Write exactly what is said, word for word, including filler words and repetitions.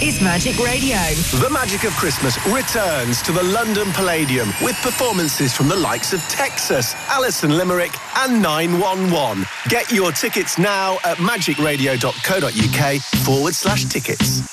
is Magic Radio. The magic of Christmas returns to the London Palladium with performances from the likes of Texas, Alison Limerick and nine one one. Get your tickets now at magicradio.co.uk forward slash tickets.